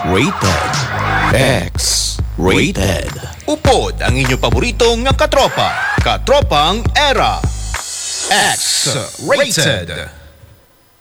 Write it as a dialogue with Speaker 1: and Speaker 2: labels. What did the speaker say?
Speaker 1: X-Rated. X-Rated.
Speaker 2: Upod ang inyong paboritong nga katropa. Katropang Era. X-Rated.